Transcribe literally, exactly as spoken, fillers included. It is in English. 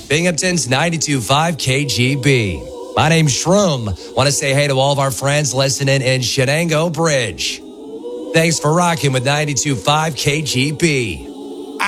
Binghamton's ninety-two point five K G B. My name's Shroom. Want to say hey to all of our friends listening in Shenango Bridge. Thanks for rocking with ninety-two point five K G B.